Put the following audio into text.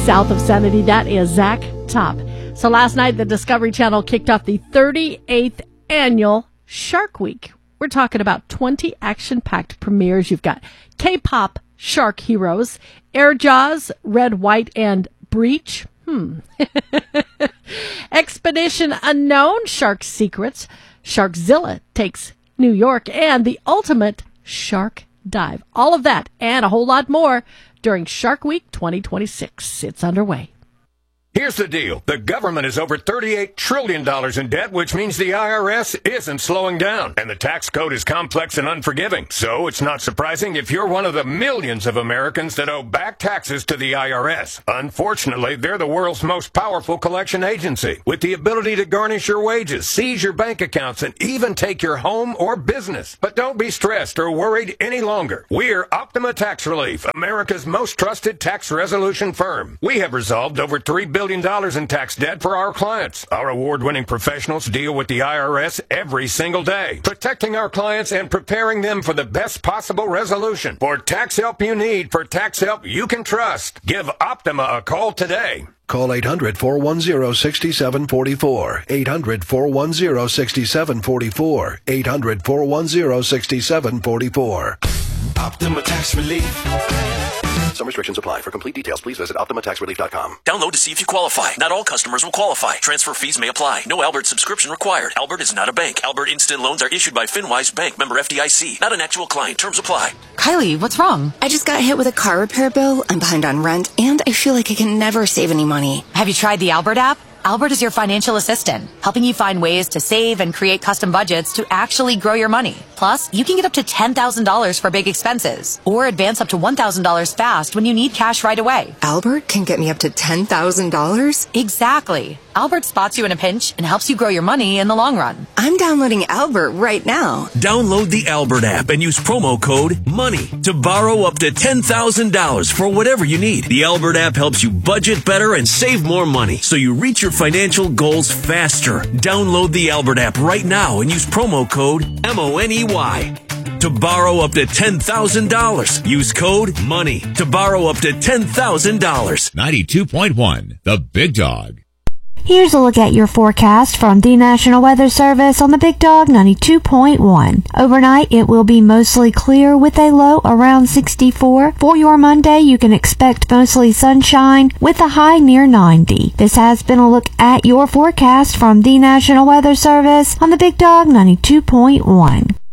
south of Sanity. That is Zach Top. So last night, the Discovery Channel kicked off the 38th annual Shark Week. We're talking about 20 action-packed premieres. You've got K-pop shark heroes, Air Jaws, Red, White, and Breach. Expedition Unknown, Shark Secrets, Sharkzilla takes New York, and the ultimate shark dive. All of that and a whole lot more during Shark Week 2026. It's underway. Here's the deal. The government is over $38 trillion in debt, which means the IRS isn't slowing down. And the tax code is complex and unforgiving. So it's not surprising if you're one of the millions of Americans that owe back taxes to the IRS. Unfortunately, they're the world's most powerful collection agency, with the ability to garnish your wages, seize your bank accounts, and even take your home or business. But don't be stressed or worried any longer. We're Optima Tax Relief, America's most trusted tax resolution firm. We have resolved over $3 billion in tax debt for our clients. Our award-winning professionals deal with the IRS every single day, protecting our clients and preparing them for the best possible resolution. For tax help you need, for tax help you can trust, give Optima a call today. Call 800-410-6744. 800-410-6744. 800-410-6744. Optima Tax Relief. Some restrictions apply. For complete details, please visit OptimaTaxRelief.com. Download to see if you qualify. Not all customers will qualify. Transfer fees may apply. No Albert subscription required. Albert is not a bank. Albert Instant Loans are issued by FinWise Bank, member FDIC. Not an actual client. Terms apply. Kylie, what's wrong? I just got hit with a car repair bill. I'm behind on rent, and I feel like I can never save any money. Have you tried the Albert app? Albert is your financial assistant, helping you find ways to save and create custom budgets to actually grow your money. Plus, you can get up to $10,000 for big expenses, or advance up to $1,000 fast when you need cash right away. Albert can get me up to $10,000? Exactly. Albert spots you in a pinch and helps you grow your money in the long run. I'm downloading Albert right now. Download the Albert app and use promo code MONEY to borrow up to $10,000 for whatever you need. The Albert app helps you budget better and save more money, so you reach your financial goals faster. Download the Albert app right now and use promo code MONEY to borrow up to $10,000. Use code MONEY to borrow up to $10,000. 92.1, The Big Dog. Here's a look at your forecast from the National Weather Service on the Big Dog 92.1. Overnight, it will be mostly clear with a low around 64. For your Monday, you can expect mostly sunshine with a high near 90. This has been a look at your forecast from the National Weather Service on the Big Dog 92.1.